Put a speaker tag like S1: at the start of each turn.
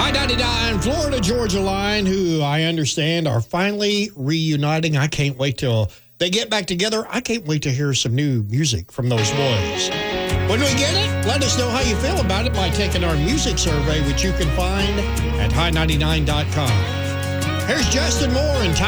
S1: I-99 Florida-Georgia line, who I understand are finally reuniting. I can't wait till they get back together. I can't wait to hear some new music from those boys. When we get it, let us know how you feel about it by taking our music survey, which you can find at high99.com. Here's Justin Moore and Ty